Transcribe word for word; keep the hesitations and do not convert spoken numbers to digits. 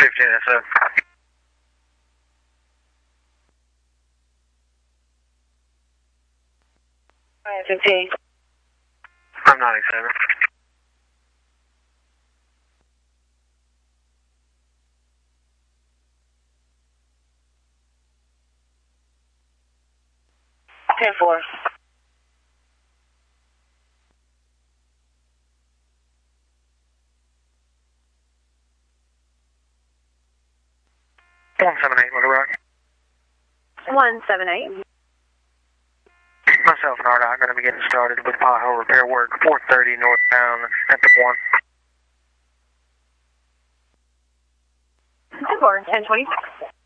fifteen S O. Alright, fifteen. I'm ninety-seven. ten four. one seven eight, Little Rock. one seven eight. Myself and R D O are going to be getting started with pothole repair work, four thirty northbound at the one. ten four, ten twenty.